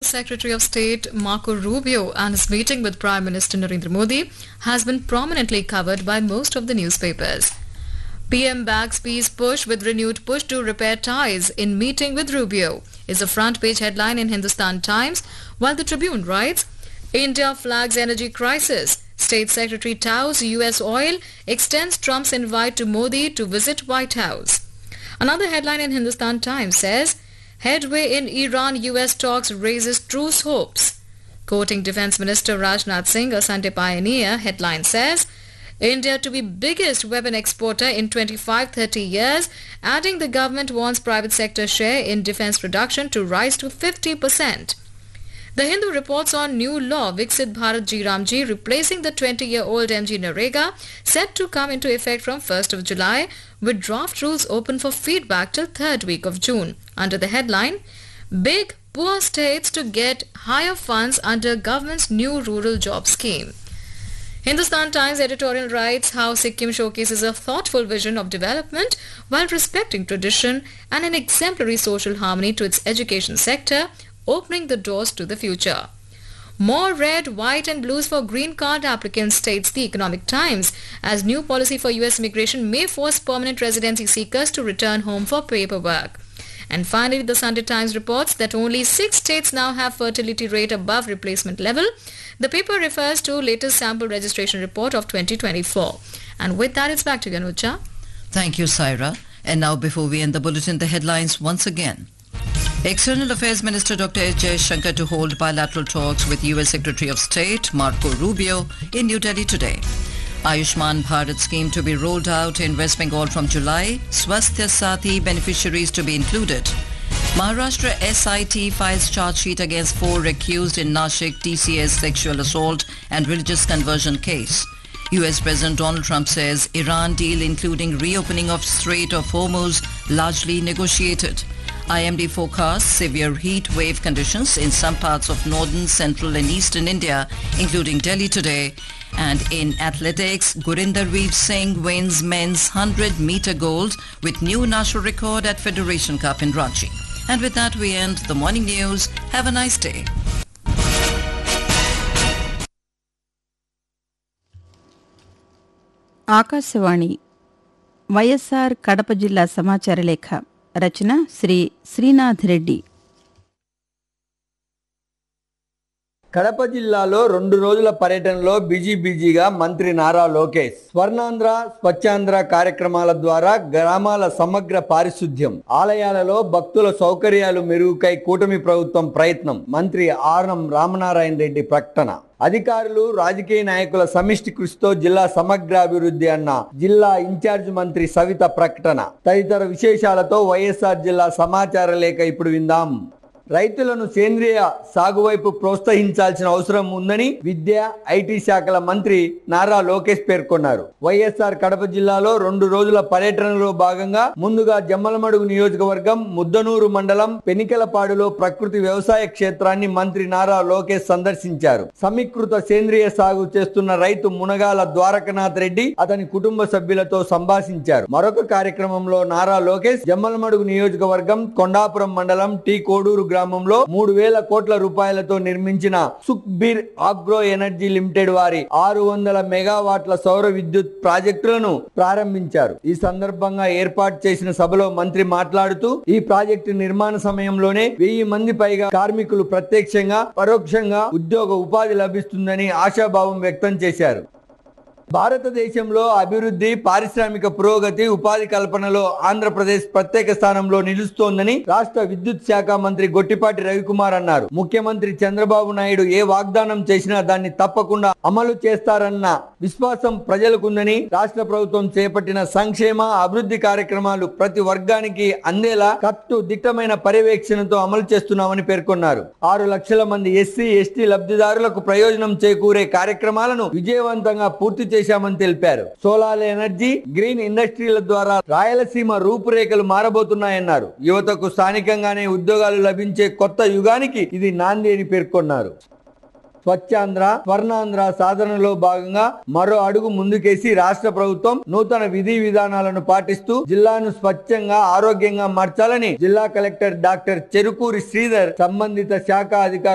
Secretary of State Marco Rubio and his meeting with Prime Minister Narendra Modi has been prominently covered by most of the newspapers. PM backs peace push with renewed push to repair ties in meeting with Rubio is a front page headline in Hindustan Times, while the Tribune writes, India flags energy crisis. State Secretary touts US oil, extends Trump's invite to Modi to visit White House. Another headline in Hindustan Times says, headway in Iran-US talks raises truce hopes. Quoting Defence Minister Rajnath Singh, a Sunday pioneer, headline says, India to be biggest weapon exporter in 25-30 years, adding the government wants private sector share in defence production to rise to 50%. The Hindu reports on new law Viksit Bharat Ji Ramji replacing the 20-year-old MG Narega set to come into effect from 1st of July with draft rules open for feedback till 3rd week of June. Under the headline, Big Poor States to get higher funds under government's new rural job scheme. Hindustan Times editorial writes how Sikkim showcases a thoughtful vision of development while respecting tradition and an exemplary social harmony to its education sector, opening the doors to the future. More red, white and blues for green card applicants, states the Economic Times, as new policy for US immigration may force permanent residency seekers to return home for paperwork. And finally, the Sunday Times reports that only 6 states now have fertility rate above replacement level. The paper refers to latest sample registration report of 2024. And with that, it's back to you, Anuja. Thank you, Saira. And now, before we end the bulletin, the headlines once again. External Affairs Minister Dr. S. Jaishankar to hold bilateral talks with US Secretary of State Marco Rubio in New Delhi today. Ayushman Bharat scheme to be rolled out in West Bengal from July. Swasthya Sathi beneficiaries to be included. Maharashtra SIT files charge sheet against 4 accused in Nashik TCS sexual assault and religious conversion case. US President Donald Trump says Iran deal including reopening of Strait of Hormuz largely negotiated. IMD forecasts severe heat wave conditions in some parts of northern, central and eastern India, including Delhi today. And in athletics, Gurinder Singh wins men's 100-meter gold with new national record at Federation Cup in Ranchi. And with that, we end the morning news. Have a nice day. Akashvani YSR Kadapa జిల్లా సమాచార లేఖ రచన శ్రీ శ్రీనాథ్ రెడ్డి. కడప జిల్లాలో 2 రోజుల పర్యటనలో బిజీగా మంత్రి నారా లోకేష్ స్వర్ణాంధ్ర స్వచ్ఛాంధ్ర కార్యక్రమాల ద్వారా గ్రామాల సమగ్ర పారిశుద్ధ్యం, ఆలయాలలో భక్తుల సౌకర్యాలు మెరుగుకై కూటమి ప్రభుత్వం ప్రయత్నం, మంత్రి ఆర్ఎం రామనారాయణ రెడ్డి ప్రకటన. అధికారులు రాజకీయ నాయకుల సమిష్టి కృషితో జిల్లా సమగ్రాభివృద్ధి అన్న జిల్లా ఇన్ఛార్జ్ మంత్రి సవిత ప్రకటన. తదితర విశేషాలతో వైఎస్ఆర్ జిల్లా సమాచార లేఖ ఇప్పుడు విందాం. రైతులను సేంద్రియ సాగు వైపు ప్రోత్సహించాల్సిన అవసరం ఉందని విద్య, ఐటీ శాఖల మంత్రి నారా లోకేష్ పేర్కొన్నారు. వైఎస్ఆర్ కడప జిల్లాలో 2 రోజుల పర్యటనలో భాగంగా ముందుగా జమ్మలమడుగు నియోజకవర్గం ముద్దనూరు మండలం పెనికెలపాడులో ప్రకృతి వ్యవసాయ క్షేత్రాన్ని మంత్రి నారా లోకేష్ సందర్శించారు. సమీకృత సేంద్రియ సాగు చేస్తున్న రైతు మునగాల ద్వారకనాథ్ రెడ్డి అతని కుటుంబ సభ్యులతో సంభాషించారు. మరొక కార్యక్రమంలో నారా లోకేష్ జమ్మలమడుగు నియోజకవర్గం కొండాపురం మండలం టీ కోడూరు గ్రామంలో 3,000 కోట్ల రూపాయలతో నిర్మించిన సుఖ్బీర్ ఆగ్రో ఎనర్జీ లిమిటెడ్ వారి 600 మెగావాట్ల సౌర విద్యుత్ ప్రాజెక్టులను ప్రారంభించారు. ఈ సందర్భంగా ఏర్పాటు చేసిన సభలో మంత్రి మాట్లాడుతూ ఈ ప్రాజెక్టు నిర్మాణ సమయంలోనే 1000 మంది పైగా కార్మికులు ప్రత్యక్షంగా పరోక్షంగా ఉపాధి లభిస్తుందని ఆశాభావం వ్యక్తం చేశారు. భారతదేశంలో అభివృద్ధి, పారిశ్రామిక పురోగతి, ఉపాధి కల్పనలో ఆంధ్రప్రదేశ్ ప్రత్యేక స్థానంలో నిలుస్తోందని రాష్ట్ర విద్యుత్ శాఖ మంత్రి గొట్టిపాటి రవికుమార్ అన్నారు. ముఖ్యమంత్రి చంద్రబాబు నాయుడు ఏ వాగ్దానం చేసినా దాన్ని తప్పకుండా అమలు చేస్తారన్న విశ్వాసం ప్రజలకుందని, రాష్ట్ర ప్రభుత్వం చేపట్టిన సంక్షేమ అభివృద్ధి కార్యక్రమాలు ప్రతి వర్గానికి అందేలా కట్టుదిట్టమైన పర్యవేక్షణతో అమలు చేస్తున్నామని పేర్కొన్నారు. 6 లక్షల మంది ఎస్సీ, ఎస్టీ లబ్ధిదారులకు ప్రయోజనం చేకూరే కార్యక్రమాలను విజయవంతంగా పూర్తి చేశామని తెలిపారు. సోలార్ ఎనర్జీ, గ్రీన్ ఇండస్ట్రీల ద్వారా రాయలసీమ రూపురేఖలు మారబోతున్నాయన్నారు. యువతకు స్థానికంగానే ఉద్యోగాలు లభించే కొత్త యుగానికి ఇది నాంది అని పేర్కొన్నారు. స్వచ్ఛాంధ్ర స్వర్ణాంధ్ర సాధనలో భాగంగా మరో అడుగు ముందుకేసి రాష్ట్ర ప్రభుత్వం నూతన విధి విధానాలను పాటిస్తూ జిల్లాను స్వచ్ఛంగా ఆరోగ్యంగా మార్చాలని జిల్లా కలెక్టర్ డాక్టర్ చెరుకూరి శ్రీధర్ సంబంధిత శాఖ అధికారులు